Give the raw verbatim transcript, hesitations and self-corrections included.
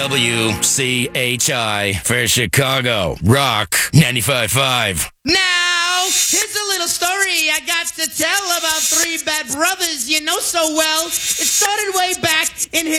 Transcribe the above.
W C H I for Chicago. Rock ninety-five point five. Now, here's a little story I got to tell about three bad brothers you know so well. It started way back in his